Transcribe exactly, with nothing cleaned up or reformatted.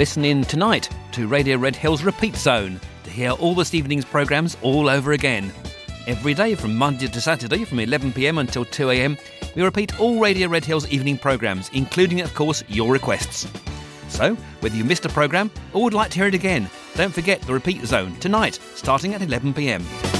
listen in tonight to Radio Red Hills Repeat Zone to hear all this evening's programmes all over again. Every day from Monday to Saturday from eleven p m until two a m, we repeat all Radio Red Hills evening programmes, including, of course, your requests. So, whether you missed a programme or would like to hear it again, don't forget the Repeat Zone tonight, starting at eleven p m.